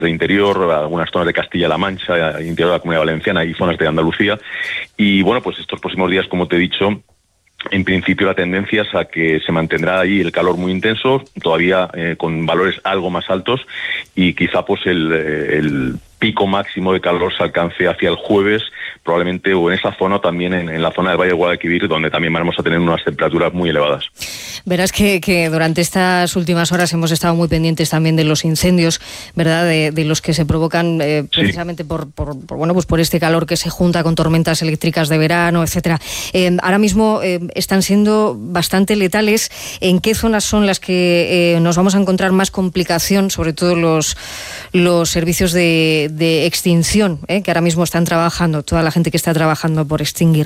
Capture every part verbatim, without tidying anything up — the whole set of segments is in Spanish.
de interior, algunas zonas de Castilla-La Mancha, interior de la Comunidad Valenciana y zonas de Andalucía. Y bueno, pues estos próximos días, como te he dicho, en principio la tendencia es a que se mantendrá ahí el calor muy intenso, todavía eh, con valores algo más altos, y quizá pues el, el pico máximo de calor se alcance hacia el jueves, probablemente o en esa zona o también en, en la zona del Valle de Guadalquivir, donde también vamos a tener unas temperaturas muy elevadas. Verás que, que durante estas últimas horas hemos estado muy pendientes también de los incendios, ¿verdad? De, de los que se provocan eh, precisamente sí. por, por, por, bueno, pues por este calor que se junta con tormentas eléctricas de verano, etcétera. Eh, ahora mismo eh, están siendo bastante letales. ¿En qué zonas son las que eh, nos vamos a encontrar más complicación, sobre todo los, los servicios de, de extinción, eh, que ahora mismo están trabajando, toda la gente que está trabajando por extinguir?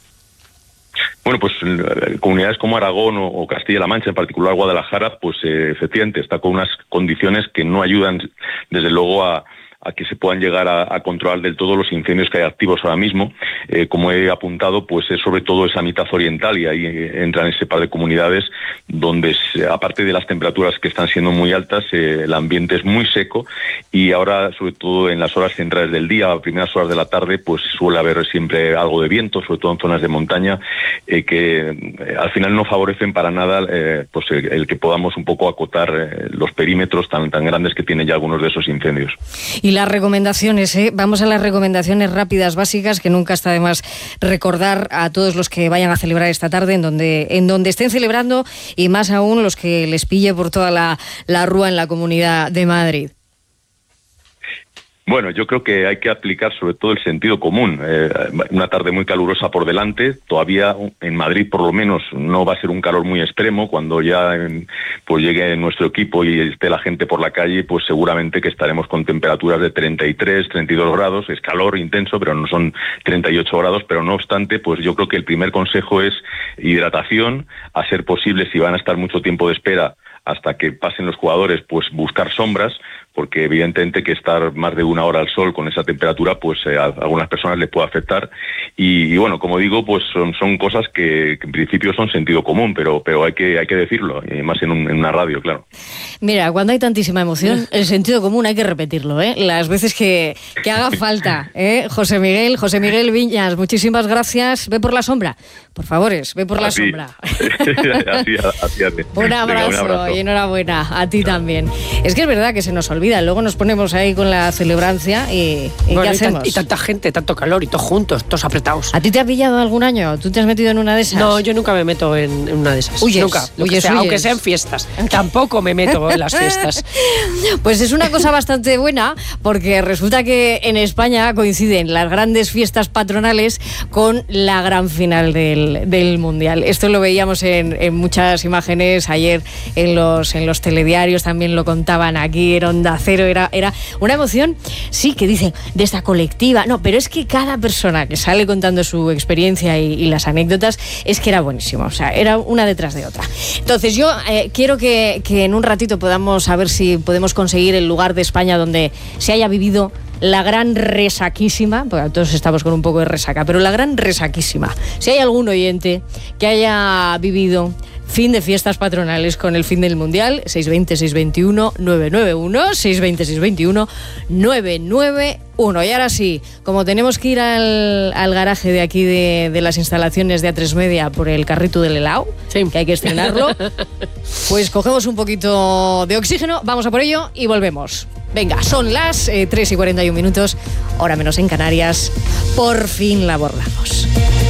Bueno, pues comunidades como Aragón o, o Castilla-La Mancha, en particular Guadalajara, pues eh, efectivamente está con unas condiciones que no ayudan, desde luego, a a que se puedan llegar a, a controlar del todo los incendios que hay activos ahora mismo. Eh, como he apuntado, pues es sobre todo esa mitad oriental, y ahí eh, entran ese par de comunidades donde, se, aparte de las temperaturas que están siendo muy altas, eh, el ambiente es muy seco, y ahora, sobre todo en las horas centrales del día, a primeras horas de la tarde, pues suele haber siempre algo de viento, sobre todo en zonas de montaña, eh, que eh, al final no favorecen para nada eh, pues el, el que podamos un poco acotar eh, los perímetros tan, tan grandes que tienen ya algunos de esos incendios. Y las recomendaciones, ¿eh? Vamos a las recomendaciones rápidas, básicas, que nunca está de más recordar a todos los que vayan a celebrar esta tarde, en donde, en donde estén celebrando, y más aún los que les pille por toda la, la rúa en la Comunidad de Madrid. Bueno, yo creo que hay que aplicar sobre todo el sentido común. Eh, una tarde muy calurosa por delante. Todavía en Madrid, por lo menos, no va a ser un calor muy extremo. Cuando ya eh, pues llegue nuestro equipo y esté la gente por la calle, pues seguramente que estaremos con temperaturas de treinta y tres, treinta y dos grados. Es calor intenso, pero no son treinta y ocho grados. Pero no obstante, pues yo creo que el primer consejo es hidratación. A ser posible, si van a estar mucho tiempo de espera hasta que pasen los jugadores, pues buscar sombras, porque evidentemente que estar más de una hora al sol con esa temperatura, pues eh, a algunas personas les puede afectar. Y, y bueno, como digo, pues son, son cosas que, que en principio son sentido común, pero, pero hay que hay que decirlo, y más en, un, en una radio, claro. Mira, cuando hay tantísima emoción, el sentido común hay que repetirlo, ¿eh? Las veces que, que haga falta, ¿eh? José Miguel, José Miguel Viñas, muchísimas gracias. Ve por la sombra, por favores, ve por la así, sombra. así, así, así. Un abrazo, Venga, un abrazo y enhorabuena a ti también. Es que es verdad que se nos olvida, luego nos ponemos ahí con la celebrancia y, y bueno, ¿qué y hacemos? T- y tanta gente, tanto calor, y todos juntos, todos apretados. ¿A ti te ha pillado algún año? ¿Tú te has metido en una de esas? No, yo nunca me meto en, en una de esas. Huyes, nunca, lo huyes, que sea, huyes. aunque sean fiestas. Tampoco me meto en las fiestas. Pues es una cosa bastante buena, porque resulta que en España coinciden las grandes fiestas patronales con la gran final del, del Mundial. Esto lo veíamos en, en muchas imágenes ayer en los, en los telediarios, también lo contaban aquí en Onda Cero. Era, era una emoción, sí, que dicen, de esta colectiva. No, pero es que cada persona que sale contando su experiencia y, y las anécdotas, es que era buenísimo. O sea, era una detrás de otra. Entonces yo eh, quiero que, que en un ratito podamos saber si podemos conseguir el lugar de España donde se haya vivido la gran resaquísima, porque todos estamos con un poco de resaca, pero la gran resaquísima. Si hay algún oyente que haya vivido fin de fiestas patronales con el fin del Mundial, seis veinte, seis veintiuno, nueve nueve uno, seis veinte, seis veintiuno, nueve nueve uno. Y ahora sí, como tenemos que ir al, al garaje de aquí de, de las instalaciones de A tres Media por el carrito del helado, sí, que hay que estrenarlo, pues cogemos un poquito de oxígeno, vamos a por ello y volvemos. Venga, son las eh, tres y cuarenta y un minutos, hora menos en Canarias. Por fin la abordamos.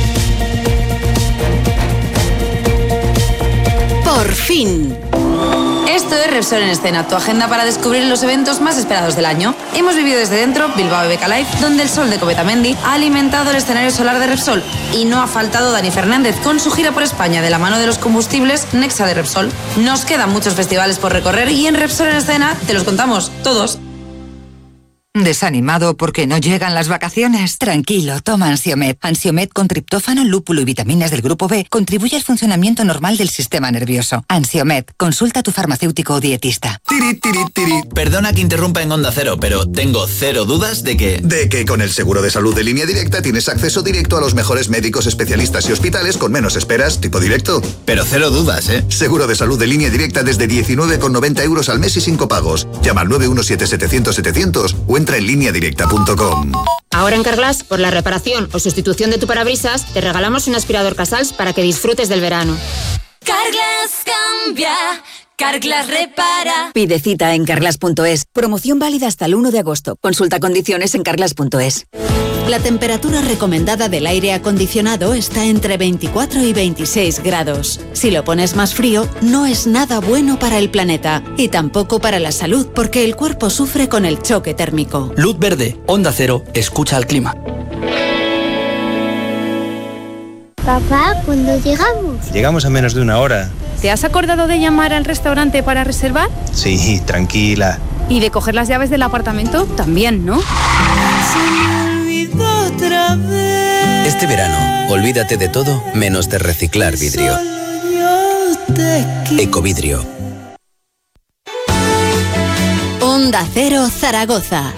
Por fin. Esto es Repsol en Escena, tu agenda para descubrir los eventos más esperados del año. Hemos vivido desde dentro Bilbao Beca Live, donde el sol de Cometamendi ha alimentado el escenario solar de Repsol. Y no ha faltado Dani Fernández con su gira por España de la mano de los combustibles Nexa de Repsol. Nos quedan muchos festivales por recorrer y en Repsol en Escena te los contamos todos. ¿Desanimado porque no llegan las vacaciones? Tranquilo, toma Ansiomed. Ansiomed con triptófano, lúpulo y vitaminas del grupo B contribuye al funcionamiento normal del sistema nervioso. Ansiomed, consulta a tu farmacéutico o dietista. Tiri, tiri, tiri. Perdona que interrumpa en Onda Cero, pero tengo cero dudas de que... De que con el seguro de salud de Línea Directa tienes acceso directo a los mejores médicos, especialistas y hospitales con menos esperas, tipo directo. Pero cero dudas, ¿eh? Seguro de salud de Línea Directa desde diecinueve con noventa euros al mes y cinco pagos. Llama al nueve uno siete setecientos setecientos o entra en línea directa punto com. Ahora en Carglass, por la reparación o sustitución de tu parabrisas, te regalamos un aspirador Casals para que disfrutes del verano. Carglass cambia, Carglass repara. Pide cita en carglass punto es. Promoción válida hasta el uno de agosto. Consulta condiciones en carglass punto es. La temperatura recomendada del aire acondicionado está entre veinticuatro y veintiséis grados. Si lo pones más frío, no es nada bueno para el planeta y tampoco para la salud, porque el cuerpo sufre con el choque térmico. Luz verde, Onda Cero, escucha al clima. Papá, ¿cuándo llegamos? Llegamos a menos de una hora. ¿Te has acordado de llamar al restaurante para reservar? Sí, tranquila. ¿Y de coger las llaves del apartamento? También, ¿no? Otra vez. Este verano, olvídate de todo menos de reciclar vidrio. Ecovidrio. Onda Cero Zaragoza.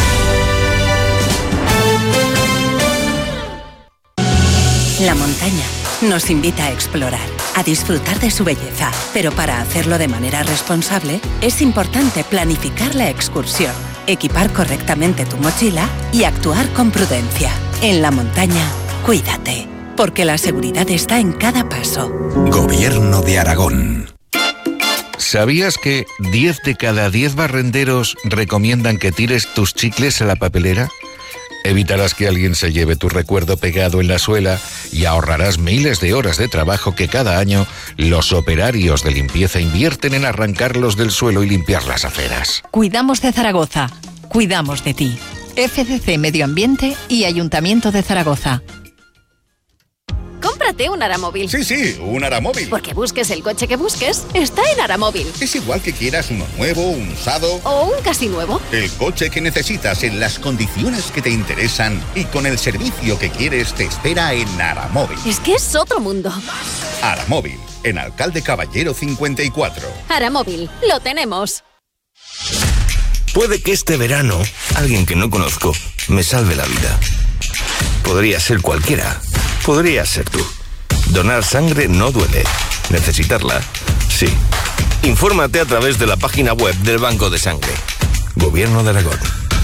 La montaña nos invita a explorar, a disfrutar de su belleza, pero para hacerlo de manera responsable es importante planificar la excursión, equipar correctamente tu mochila y actuar con prudencia. En la montaña, cuídate, porque la seguridad está en cada paso. Gobierno de Aragón. ¿Sabías que diez de cada diez barrenderos recomiendan que tires tus chicles a la papelera? Evitarás que alguien se lleve tu recuerdo pegado en la suela y ahorrarás miles de horas de trabajo que cada año los operarios de limpieza invierten en arrancarlos del suelo y limpiar las aceras. Cuidamos de Zaragoza. Cuidamos de ti. F C C Medio Ambiente y Ayuntamiento de Zaragoza. Cómprate un Aramóvil. Sí, sí, un Aramóvil. Porque busques el coche que busques, está en Aramóvil. Es igual que quieras uno nuevo, un usado... o un casi nuevo. El coche que necesitas en las condiciones que te interesan y con el servicio que quieres te espera en Aramóvil. Es que es otro mundo. Aramóvil, en Alcalde Caballero cincuenta y cuatro. Aramóvil, lo tenemos. Puede que este verano alguien que no conozco me salve la vida. Podría ser cualquiera. Podría ser tú. Donar sangre no duele. Necesitarla, sí. Infórmate a través de la página web del Banco de Sangre. Gobierno de Aragón.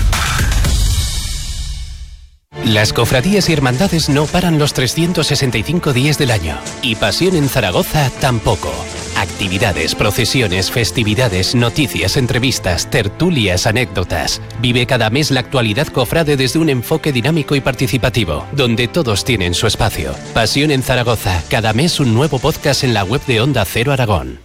Las cofradías y hermandades no paran los trescientos sesenta y cinco días del año. Y Pasión en Zaragoza tampoco. Actividades, procesiones, festividades, noticias, entrevistas, tertulias, anécdotas. Vive cada mes la actualidad cofrade desde un enfoque dinámico y participativo, donde todos tienen su espacio. Pasión en Zaragoza. Cada mes un nuevo podcast en la web de Onda Cero Aragón.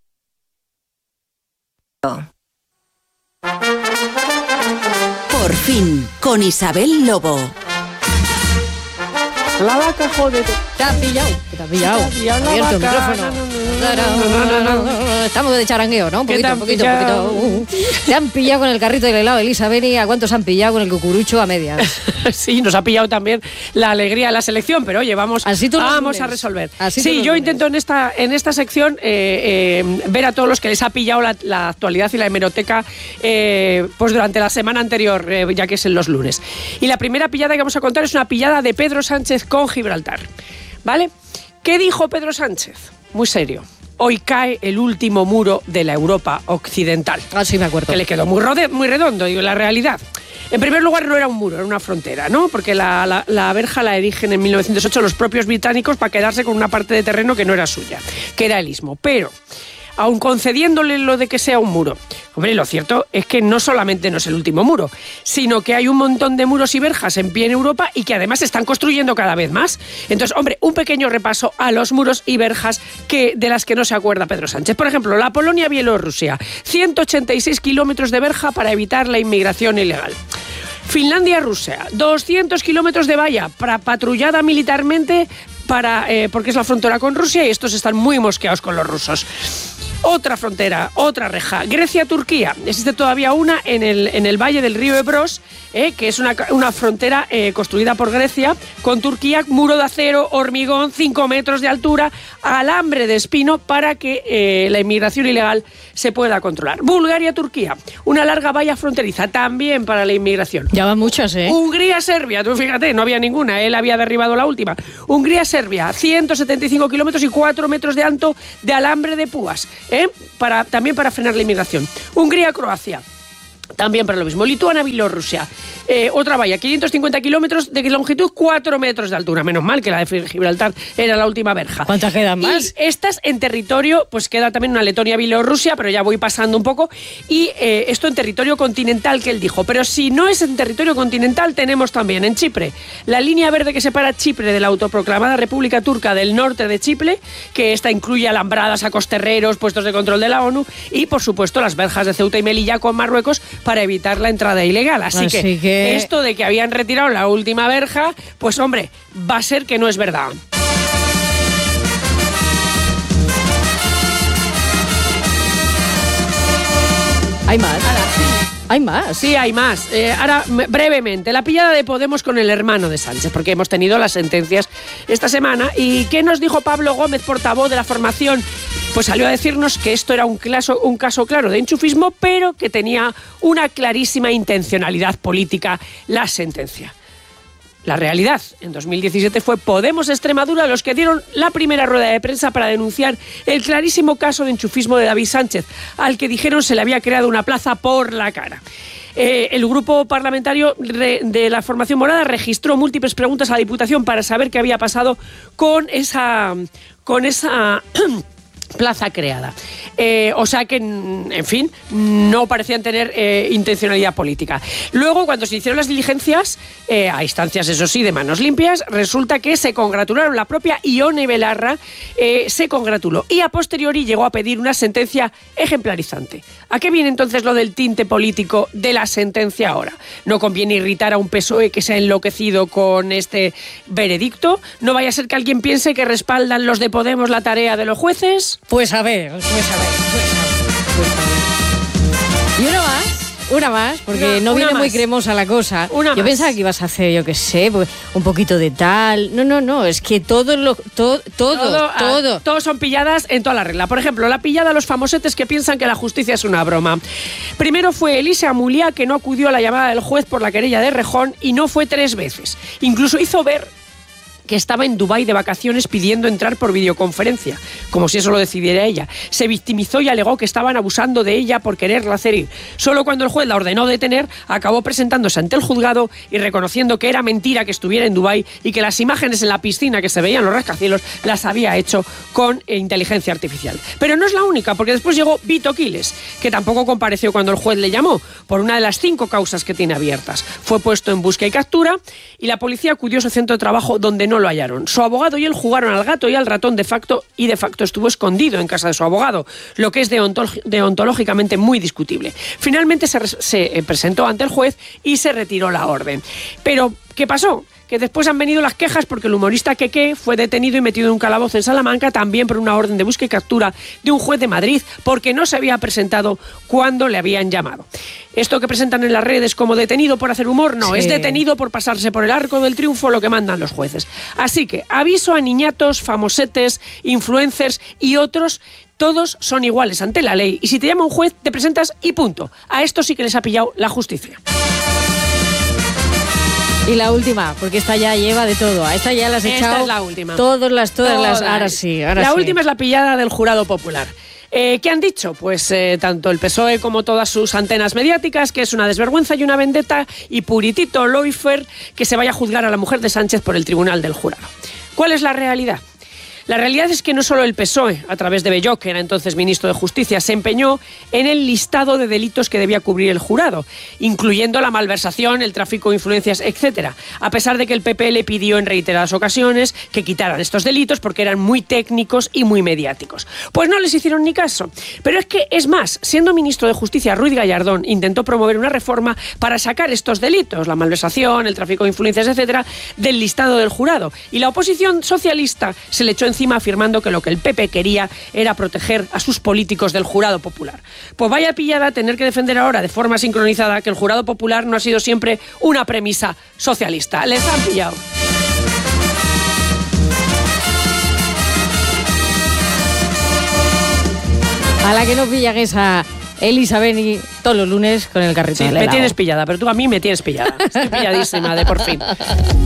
Por fin, con Isabel Lobo. La vaca, joder. Te ha pillado. Te ha pillado. Te ha pillado la Abierto el vaca. micrófono. No, no, no, no, no. Estamos de charangueo, ¿no? Un ¿Qué te poquito, han un poquito, pillado? un poquito. Uh, te han pillado con el carrito del helado, Elisa Beni. ¿A cuántos han pillado con el cucurucho a medias? Sí, nos ha pillado también la alegría de la selección, pero oye, vamos, Así tú los vamos lunes. a resolver. Así tú sí, los yo lunes. intento en esta, en esta sección eh, eh, ver a todos los que les ha pillado la, la actualidad y la hemeroteca eh, pues durante la semana anterior, eh, ya que es en los lunes. Y la primera pillada que vamos a contar es una pillada de Pedro Sánchez con Gibraltar. ¿Vale? ¿Qué dijo Pedro Sánchez? Muy serio. Hoy cae el último muro de la Europa occidental. Ah, sí, me acuerdo. Que le quedó muy, rode, muy redondo, digo, la realidad. En primer lugar, no era un muro, era una frontera, ¿no? Porque la, la, la verja la erigen en mil novecientos ocho los propios británicos para quedarse con una parte de terreno que no era suya, que era el istmo. Pero, aun concediéndole lo de que sea un muro, hombre, lo cierto es que no solamente no es el último muro, sino que hay un montón de muros y verjas en pie en Europa y que además se están construyendo cada vez más. Entonces, hombre, un pequeño repaso a los muros y verjas que, de las que no se acuerda Pedro Sánchez. Por ejemplo, la Polonia-Bielorrusia, ciento ochenta y seis kilómetros de verja para evitar la inmigración ilegal. Finlandia-Rusia, doscientos kilómetros de valla para, patrullada militarmente para, eh, porque es la frontera con Rusia y estos están muy mosqueados con los rusos. Otra frontera, otra reja. Grecia-Turquía. Existe todavía una en el, en el valle del río Ebros, eh, que es una, una frontera eh, construida por Grecia con Turquía, muro de acero, hormigón, cinco metros de altura, alambre de espino para que eh, la inmigración ilegal se pueda controlar. Bulgaria-Turquía. Una larga valla fronteriza también para la inmigración. Ya van muchas, ¿eh? Hungría-Serbia. Tú fíjate, no había ninguna. Él había derribado la última. Hungría-Serbia. ciento setenta y cinco kilómetros y cuatro metros de alto de alambre de púas. ¿Eh? Para, también para frenar la inmigración. Hungría-Croacia. También para lo mismo. Lituania-Bielorrusia. Eh, otra valla, quinientos cincuenta kilómetros de longitud, cuatro metros de altura. Menos mal que la de Gibraltar era la última verja. ¿Cuántas quedan más? Y estas en territorio, pues queda también una Letonia-Bielorrusia, pero ya voy pasando un poco. Y eh, esto en territorio continental que él dijo. Pero si no es en territorio continental, tenemos también en Chipre la línea verde que separa Chipre de la autoproclamada República Turca del norte de Chipre, que esta incluye alambradas, acosterreros, puestos de control de la ONU y, por supuesto, las verjas de Ceuta y Melilla con Marruecos para evitar la entrada ilegal. Así, Así que, que esto de que habían retirado la última verja, pues hombre, va a ser que no es verdad. Hay más. Ahora, sí. Hay más. Sí, hay más. Eh, ahora, brevemente, la pillada de Podemos con el hermano de Sánchez, porque hemos tenido las sentencias esta semana. ¿Y qué nos dijo Pablo Gómez, portavoz de la formación? Pues salió a decirnos que esto era un caso, un caso claro de enchufismo, pero que tenía una clarísima intencionalidad política la sentencia. La realidad, en dos mil diecisiete fue Podemos Extremadura los que dieron la primera rueda de prensa para denunciar el clarísimo caso de enchufismo de David Sánchez, al que dijeron se le había creado una plaza por la cara. Eh, el grupo parlamentario de la formación morada registró múltiples preguntas a la Diputación para saber qué había pasado con esa... con esa plaza creada. Eh, o sea que, en fin, no parecían tener eh, intencionalidad política. Luego, cuando se hicieron las diligencias, eh, a instancias, eso sí, de manos limpias, resulta que se congratularon, la propia Ione Belarra eh, se congratuló y a posteriori llegó a pedir una sentencia ejemplarizante. ¿A qué viene entonces lo del tinte político de la sentencia ahora? No conviene irritar a un P S O E que se ha enloquecido con este veredicto. No vaya a ser que alguien piense que respaldan los de Podemos la tarea de los jueces. Pues a ver, pues a ver, pues a ver, pues a ver. Y una más, una más, porque no, no viene más. muy cremosa la cosa. Una yo más. pensaba que ibas a hacer, yo qué sé, pues, un poquito de tal. No, no, no, es que todo lo, todo, todo, todo. todo. Todos son pilladas en toda la regla. Por ejemplo, la pillada a los famosetes que piensan que la justicia es una broma. Primero fue Elise Amulia, que no acudió a la llamada del juez por la querella de Rejón y no fue tres veces. Incluso hizo ver que estaba en Dubái de vacaciones pidiendo entrar por videoconferencia, como si eso lo decidiera ella. Se victimizó y alegó que estaban abusando de ella por quererla hacer ir. Solo cuando el juez la ordenó detener, acabó presentándose ante el juzgado y reconociendo que era mentira que estuviera en Dubái y que las imágenes en la piscina que se veían los rascacielos las había hecho con inteligencia artificial. Pero no es la única, porque después llegó Vito Quiles, que tampoco compareció cuando el juez le llamó, por una de las cinco causas que tiene abiertas. Fue puesto en busca y captura y la policía acudió a su centro de trabajo donde no lo hallaron. Su abogado y él jugaron al gato y al ratón de facto y de facto estuvo escondido en casa de su abogado, lo que es deontológicamente muy discutible. Finalmente se, se presentó ante el juez y se retiró la orden. Pero, ¿qué pasó? Que después han venido las quejas porque el humorista Keke fue detenido y metido en un calabozo en Salamanca también por una orden de busca y captura de un juez de Madrid porque no se había presentado cuando le habían llamado. Esto que presentan en las redes como detenido por hacer humor, no, sí. Es detenido por pasarse por el arco del triunfo lo que mandan los jueces. Así que aviso a niñatos, famosetes, influencers y otros. Todos son iguales ante la ley y si te llama un juez te presentas y punto. A estos sí que les ha pillado la justicia. Y la última, porque esta ya lleva de todo. A esta ya las he echado. Esta es la última. Todas las, todas, todas. las. Ahora sí, ahora la sí. La última es la pillada del jurado popular. Eh, ¿Qué han dicho? Pues eh, tanto el P S O E como todas sus antenas mediáticas, que es una desvergüenza y una vendetta, y puritito Loifer, que se vaya a juzgar a la mujer de Sánchez por el tribunal del jurado. ¿Cuál es la realidad? La realidad es que no solo el P S O E, a través de Belloc, que era entonces ministro de Justicia, se empeñó en el listado de delitos que debía cubrir el jurado, incluyendo la malversación, el tráfico de influencias, etcétera, a pesar de que el P P le pidió en reiteradas ocasiones que quitaran estos delitos porque eran muy técnicos y muy mediáticos. Pues no les hicieron ni caso. Pero es que, es más, siendo ministro de Justicia, Ruiz Gallardón intentó promover una reforma para sacar estos delitos, la malversación, el tráfico de influencias, etcétera, del listado del jurado. Y la oposición socialista se le echó encima afirmando que lo que el P P quería era proteger a sus políticos del jurado popular. Pues vaya pillada tener que defender ahora de forma sincronizada que el jurado popular no ha sido siempre una premisa socialista. Les han pillado. A la que no pillan esa Elisa Beni todos los lunes con el carrito Sí, del me helado. tienes pillada, pero tú a mí me tienes pillada. Estoy pilladísima de por fin.